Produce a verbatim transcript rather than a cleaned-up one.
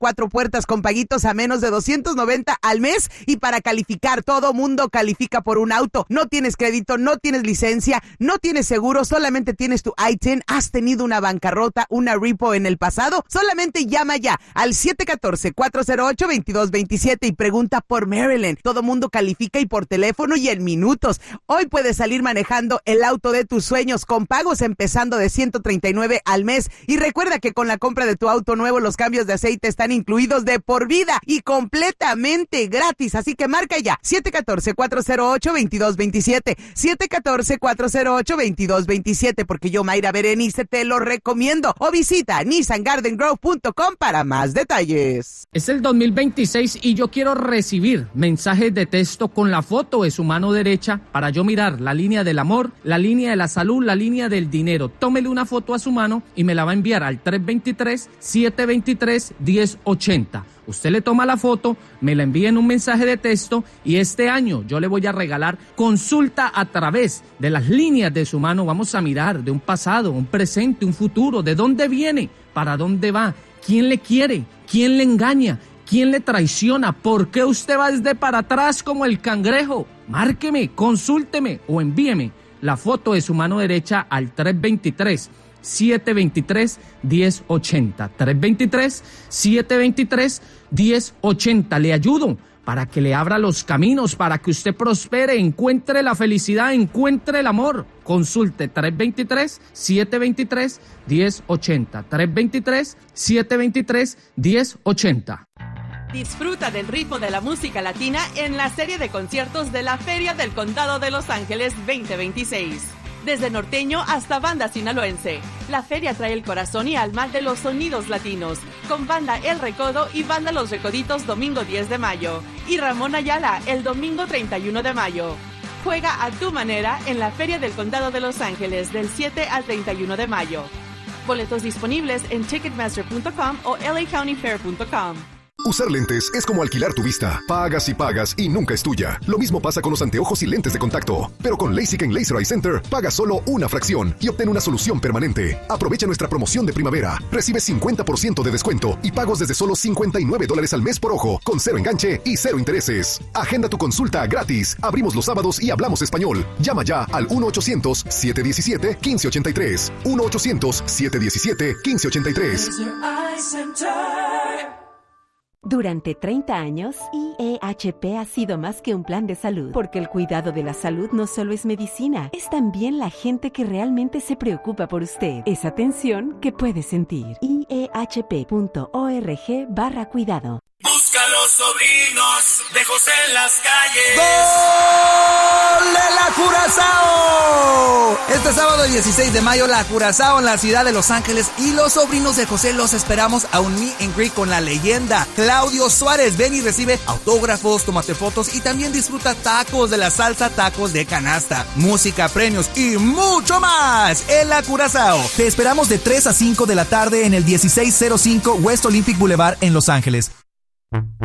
cuatro puertas con paguitos a menos de doscientos noventa al mes. Y para calificar, todo mundo califica por un auto. No tienes crédito, no tienes licencia, no tienes seguro, solamente tienes tu I T I N, has tenido una bancarrota, una repo en el pasado. Solamente llama ya al siete uno cuatro, cuatro cero ocho, dos dos dos siete y pregunta por Marilyn. Todo mundo califica y por teléfono y en minutos. Hoy puedes salir manejando el auto de tus sueños con pagos empezando de ciento treinta y nueve al mes. Y recuerda que con la compra de tu auto nuevo los cambios de aceite están incluidos de por vida y completamente gratis. Así que marca ya siete uno cuatro, cuatro cero ocho, dos dos dos siete, siete uno cuatro, cuatro cero ocho, dos dos dos siete, porque yo, Mayra Berenice, te lo recomiendo. O visita nissan garden grove punto com para más detalles. Es el dos mil veintiséis y yo quiero recibir mensajes de texto con la foto de su mano derecha para yo mirar la línea del amor, la línea de la salud, la línea del dinero. Tómele una foto a su mano y me la va a enviar al tres dos tres, siete dos tres, uno cero ocho cero. Usted le toma la foto, me la envía en un mensaje de texto y este año yo le voy a regalar consulta a través de las líneas de su mano. Vamos a mirar de un pasado, un presente, un futuro, de dónde viene, para dónde va, quién le quiere, quién le engaña, quién le traiciona, por qué usted va desde para atrás como el cangrejo. Márqueme, consúlteme o envíeme la foto de su mano derecha al tres dos tres, siete dos tres, uno cero ocho cero. tres dos tres, siete dos tres, uno cero ocho cero. Le ayudo para que le abra los caminos, para que usted prospere, encuentre la felicidad, encuentre el amor. Consulte tres dos tres, siete dos tres, uno cero ocho cero. tres dos tres, siete dos tres, uno cero ocho cero. Disfruta del ritmo de la música latina en la serie de conciertos de la Feria del Condado de Los Ángeles veinte veintiséis. Desde norteño hasta banda sinaloense, la feria trae el corazón y alma de los sonidos latinos, con banda El Recodo y banda Los Recoditos domingo diez de mayo, y Ramón Ayala el domingo treinta y uno de mayo. Juega a tu manera en la Feria del Condado de Los Ángeles del siete al treinta y uno de mayo. Boletos disponibles en ticketmaster punto com o l a county fair punto com. Usar lentes es como alquilar tu vista. Pagas y pagas y nunca es tuya. Lo mismo pasa con los anteojos y lentes de contacto. Pero con LASIK en Laser Eye Center, paga solo una fracción y obtén una solución permanente. Aprovecha nuestra promoción de primavera. Recibe cincuenta por ciento de descuento y pagos desde solo cincuenta y nueve dólares al mes por ojo, con cero enganche y cero intereses. Agenda tu consulta gratis. Abrimos los sábados y hablamos español. Llama ya al uno ochocientos, siete uno siete, uno cinco ocho tres. uno ochocientos, siete uno siete, uno cinco ocho tres. Laser Eye Center. Durante treinta años, I E H P ha sido más que un plan de salud, porque el cuidado de la salud no solo es medicina, es también la gente que realmente se preocupa por usted. Es atención que puede sentir. I E H P punto org barra cuidado. Busca a los sobrinos de José en las calles. ¡Gol de la Curazao! Este sábado dieciséis de mayo, la Curazao en la ciudad de Los Ángeles y los sobrinos de José los esperamos a un meet and greet con la leyenda Claudio Suárez. Ven y recibe autógrafos, tómate fotos y también disfruta tacos de la salsa, tacos de canasta, música, premios y mucho más en la Curazao. Te esperamos de tres a cinco de la tarde en el dieciséis cero cinco West Olympic Boulevard en Los Ángeles.